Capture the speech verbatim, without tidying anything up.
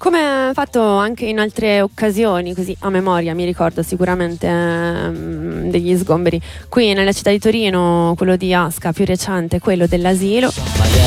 Come fatto anche in altre occasioni, così a memoria mi ricordo sicuramente ehm, degli sgomberi qui nella città di Torino, quello di Asca più recente, quello dell'asilo.